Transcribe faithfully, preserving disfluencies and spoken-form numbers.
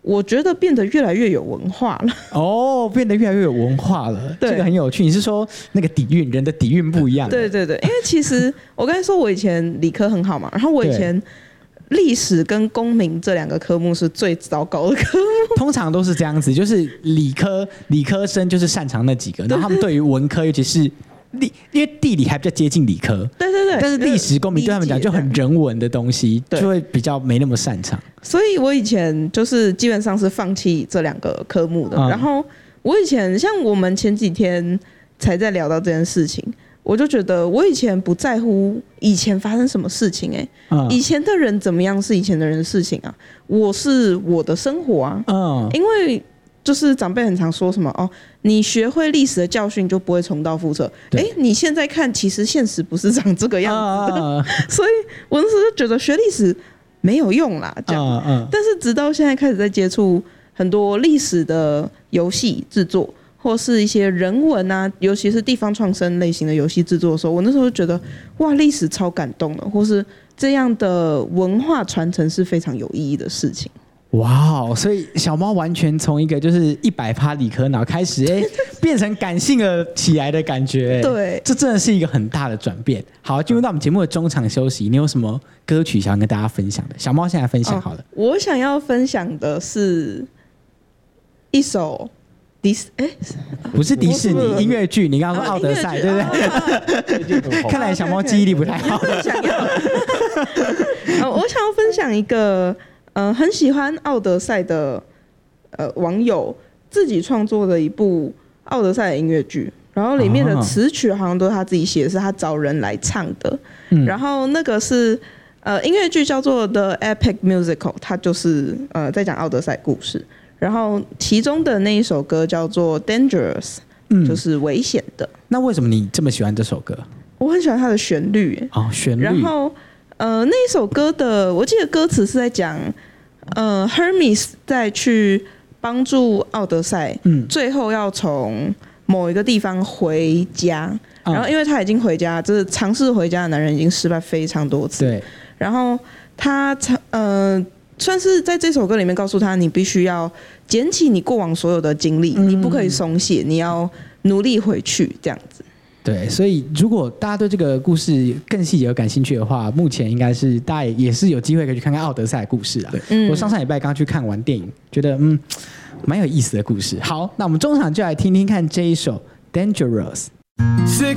我觉得变得越来越有文化了。 哦，变得越来越有文化了，这个很有趣。你是说那个底蕴，人的底蕴不一样？ 对对对，因为其实我刚才说我以前理科很好嘛，然后我以前历史跟公民这两个科目是最糟糕的科目。 通常都是这样子，就是理科理科生就是擅长那几个，然后他们对于文科，尤其是历，因为地理还比较接近理科， 对对对， 但是历史公民对他们讲就很人文的东西，就会比较没那么擅长。 所以我以前就是基本上是放弃这两个科目的。嗯、然后我以前像我们前几天才在聊到这件事情，我就觉得我以前不在乎以前发生什么事情、欸，哎、嗯，以前的人怎么样是以前的人的事情啊，我是我的生活啊，嗯，因为。就是长辈很常说什么哦，你学会历史的教训就不会重蹈覆辙。哎，你现在看，其实现实不是长这个样子的，啊、所以我那时候就觉得学历史没有用啦，这样。啊啊、但是直到现在开始在接触很多历史的游戏制作，或是一些人文啊，尤其是地方创生类型的游戏制作的时候，我那时候就觉得哇，历史超感动的，或是这样的文化传承是非常有意义的事情。 哇哦！所以小猫完全从一个就是一百趴理科脑开始，哎，变成感性了起来的感觉。 对， 这真的是一个很大的转变。好，进入到我们节目的中场休息，你有什么歌曲想要跟大家分享的？小猫现在分享好了。哦、 我想要分享的是一首迪斯，哎， 不是迪士尼音乐剧，你刚刚说《奥德赛》，对不对？看来小猫记忆力不太好。 想要，我想要分享一个。呃，很喜欢《奥德赛》的呃网友自己创作的一部《奥德赛》的音乐剧，然后里面的词曲好像都是他自己写的，是他找人来唱的。嗯、然后那个是呃音乐剧叫做《The Epic Musical》，它就是呃在讲奥德赛故事。然后其中的那一首歌叫做《Dangerous》，嗯，就是危险的。 那为什么你这么喜欢这首歌？ 我很喜欢它的旋律。 哦，旋律。 然后。呃，那一首歌的，我记得歌词是在讲，呃 ，Hermes 在去帮助奥德赛，嗯，最后要从某一个地方回家，嗯、然后因为他已经回家，就是尝试回家的男人已经失败非常多次， 对， 然后他呃，算是在这首歌里面告诉他，你必须要捡起你过往所有的经历，嗯、你不可以松懈，你要努力回去，这样子。 对，所以如果大家对这个故事更细节有感兴趣的话，目前应该是大家也是有机会可以去看看奥德赛的故事啊。嗯、我上上礼拜刚去看完电影，觉得嗯蛮有意思的故事。好，那我们中场就来听听看这一首《Dangerous》。